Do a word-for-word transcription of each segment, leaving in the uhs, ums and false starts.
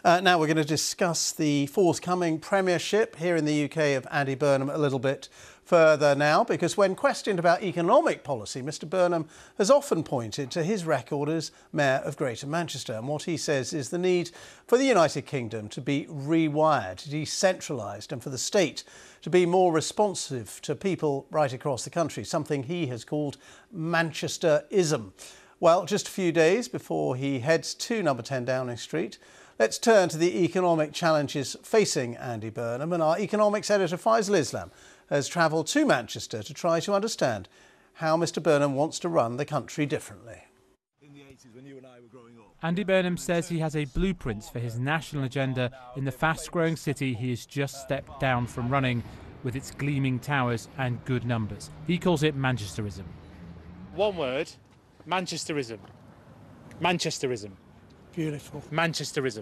Uh, now we're going to discuss the forthcoming premiership here in the U K of Andy Burnham a little bit further now, because when questioned about economic policy, Mr Burnham has often pointed to his record as Mayor of Greater Manchester, and what he says is the need for the United Kingdom to be rewired, decentralised, and for the state to be more responsive to people right across the country, something he has called Manchesterism. Well, just a few days before he heads to number ten Downing Street, let's turn to the economic challenges facing Andy Burnham, and our economics editor Faisal Islam has travelled to Manchester to try to understand how Mr Burnham wants to run the country differently. In the eighties, when you and I were growing up, Andy Burnham says he has a blueprint for his national agenda in the fast-growing city he has just stepped down from running, with its gleaming towers and good numbers. He calls it Manchesterism. One word, Manchesterism. Manchesterism. Beautiful. Manchesterism.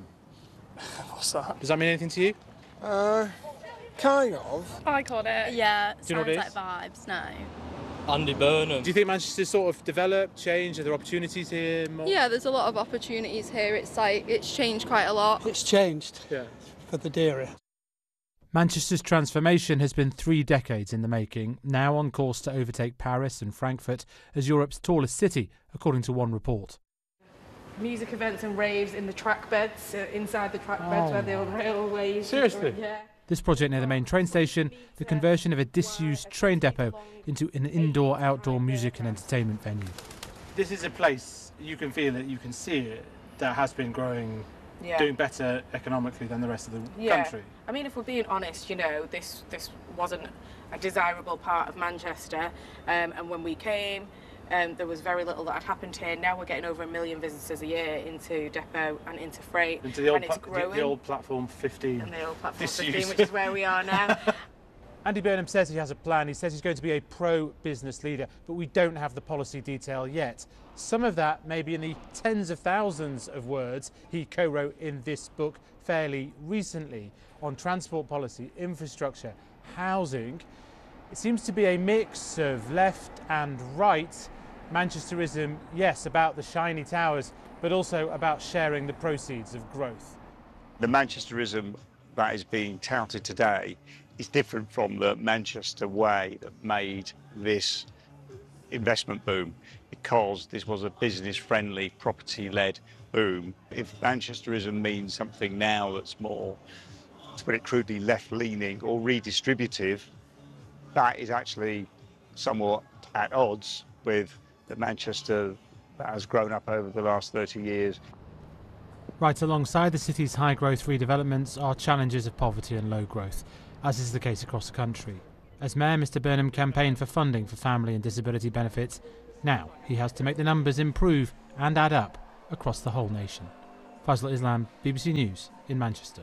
What's that? Does that mean anything to you? Uh, kind of. I called it. Yeah, Do you know what it sounds is? like vibes, no. Andy Burnham. Do you think Manchester's sort of developed, changed? Are there opportunities here? More? Yeah, there's a lot of opportunities here. It's like, it's changed quite a lot. It's changed Yeah. for the dearer. Manchester's transformation has been three decades in the making, now on course to overtake Paris and Frankfurt as Europe's tallest city, according to one report. Music events and raves in the track beds, uh, inside the track beds Oh. where the railways. Seriously? Yeah. This project near the main train station, the conversion of a disused train depot into an indoor-outdoor music and entertainment venue. This is a place you can feel it, you can see it, that has been growing, Yeah. doing better economically than the rest of the Yeah. country. I mean, if we're being honest, you know, this this wasn't a desirable part of Manchester, um, and when we came, um, there was very little that had happened here. Now we're getting over a million visitors a year into Depot and into Freight, Into the old, and it's pla- growing. the, the old platform fifteen. and the old platform Disused. fifteen, which is where we are now. Andy Burnham says he has a plan. He says he's going to be a pro-business leader, but we don't have the policy detail yet. Some of that may be in the tens of thousands of words he co-wrote in this book fairly recently on transport policy, infrastructure, housing. It seems to be a mix of left and right. Manchesterism, yes, about the shiny towers, but also about sharing the proceeds of growth. The Manchesterism that is being touted today is different from the Manchester way that made this investment boom, because this was a business-friendly, property-led boom. If Manchesterism means something now that's more, to put it crudely, left-leaning or redistributive, that is actually somewhat at odds with the Manchester that has grown up over the last thirty years. Right alongside the city's high-growth redevelopments are challenges of poverty and low growth, as is the case across the country. As Mayor, Mr Burnham campaigned for funding for family and disability benefits. Now he has to make the numbers improve and add up across the whole nation. Faisal Islam, B B C News in Manchester.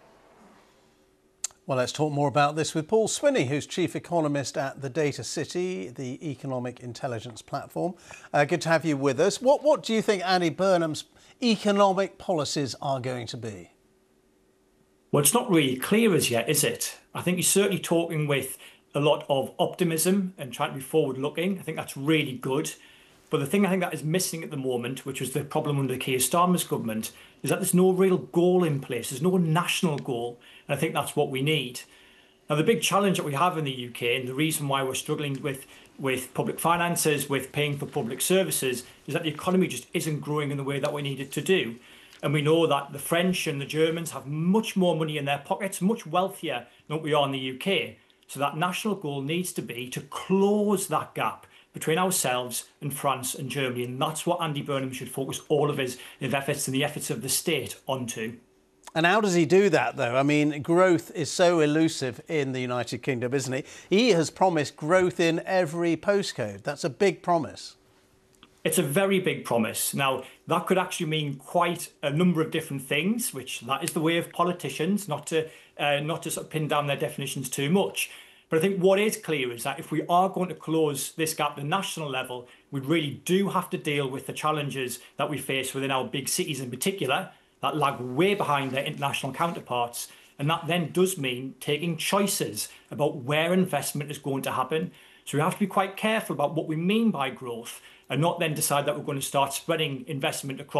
Well, let's talk more about this with Paul Swinney, who's Chief Economist at the Data City, the economic intelligence platform. Uh, good to have you with us. What, what do you think Andy Burnham's economic policies are going to be? Well, it's not really clear as yet, is it? I think he's certainly talking with a lot of optimism and trying to be forward-looking. I think that's really good. But the thing I think that is missing at the moment, which was the problem under Keir Starmer's government, is that there's no real goal in place. There's no national goal. And I think that's what we need. Now, the big challenge that we have in the U K, and the reason why we're struggling with, with public finances, with paying for public services, is that the economy just isn't growing in the way that we need it to do. And we know that the French and the Germans have much more money in their pockets, much wealthier than what we are in the U K. So that national goal needs to be to close that gap between ourselves and France and Germany. And that's what Andy Burnham should focus all of his, his efforts and the efforts of the state onto. And how does he do that, though? I mean, growth is so elusive in the United Kingdom, isn't he? He has promised growth in every postcode. That's a big promise. It's a very big promise. Now, that could actually mean quite a number of different things, which that is the way of politicians, not to uh, not to sort of pin down their definitions too much. But I think what is clear is that if we are going to close this gap at the national level, we really do have to deal with the challenges that we face within our big cities in particular, that lag way behind their international counterparts. And that then does mean taking choices about where investment is going to happen. So we have to be quite careful about what we mean by growth, and not then decide that we're going to start spreading investment across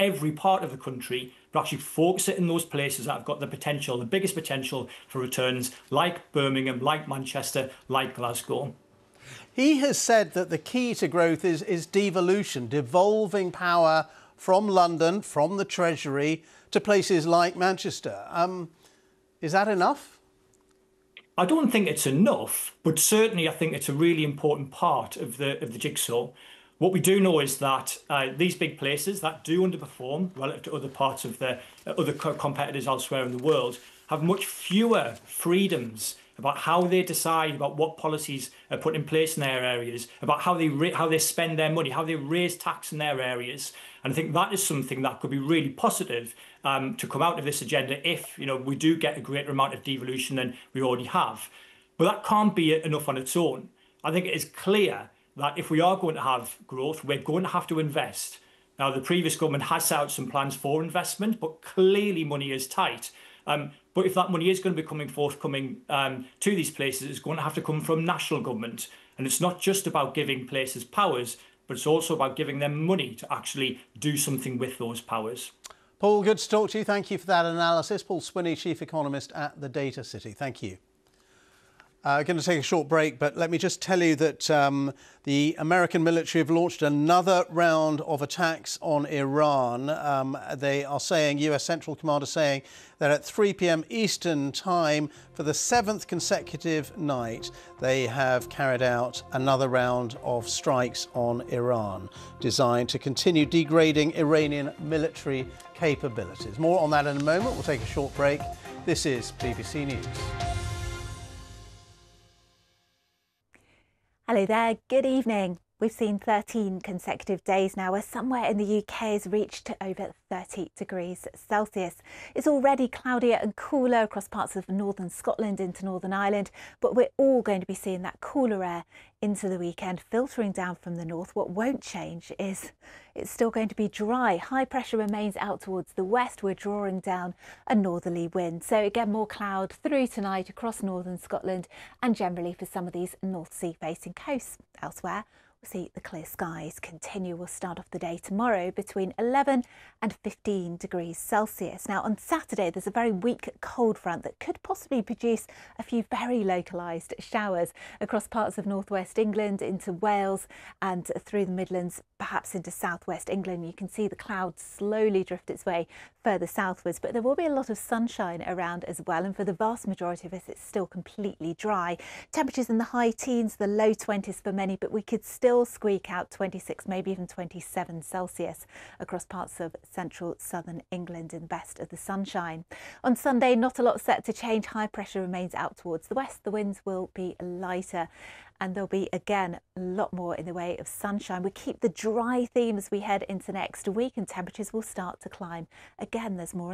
every part of the country, but actually focus it in those places that have got the potential, the biggest potential for returns, like Birmingham, like Manchester, like Glasgow. He has said that the key to growth is, is devolution, devolving power from London, from the Treasury, to places like Manchester. Um, is that enough? I don't think it's enough, but certainly I think it's a really important part of the of the jigsaw. What we do know is that uh, these big places that do underperform relative to other parts of the uh, other co competitors elsewhere in the world have much fewer freedoms about how they decide about what policies are put in place in their areas, about how they how they spend their money, how they raise tax in their areas. And I think that is something that could be really positive um, to come out of this agenda if, you know, we do get a greater amount of devolution than we already have. But that can't be enough on its own. I think it is clear that if we are going to have growth, we're going to have to invest. Now, the previous government has set out some plans for investment, but clearly money is tight. Um, but if that money is going to be coming forthcoming um, to these places, it's going to have to come from national government. And it's not just about giving places powers, but it's also about giving them money to actually do something with those powers. Paul, good to talk to you. Thank you for that analysis. Paul Spinney, Chief Economist at the Data City. Thank you. Uh, going to take a short break, but let me just tell you that um, the American military have launched another round of attacks on Iran. Um, they are saying, U S Central Command is saying that at three p m Eastern time for the seventh consecutive night, they have carried out another round of strikes on Iran, designed to continue degrading Iranian military capabilities. More on that in a moment. We'll take a short break. This is B B C News. Hello there, good evening. We've seen thirteen consecutive days now where somewhere in the U K has reached over thirty degrees Celsius. It's already cloudier and cooler across parts of northern Scotland into Northern Ireland, but we're all going to be seeing that cooler air into the weekend filtering down from the north. What won't change is it's still going to be dry. High pressure remains out towards the west. We're drawing down a northerly wind. So again, more cloud through tonight across northern Scotland and generally for some of these North Sea facing coasts. Elsewhere, we'll see the clear skies continue. We'll start off the day tomorrow between eleven and fifteen degrees Celsius. Now on Saturday, there's a very weak cold front that could possibly produce a few very localised showers across parts of northwest England into Wales and through the Midlands, perhaps into southwest England. You can see the clouds slowly drift its way further southwards, but there will be a lot of sunshine around as well. And for the vast majority of us, it's still completely dry. Temperatures in the high teens, the low twenties for many, but we could still squeak out twenty-six, maybe even twenty-seven Celsius across parts of central southern England in the best of the sunshine. On Sunday, not a lot set to change. High pressure remains out towards the west. The winds will be lighter and there'll be again a lot more in the way of sunshine. We keep the dry theme as we head into next week and temperatures will start to climb. Again, there's more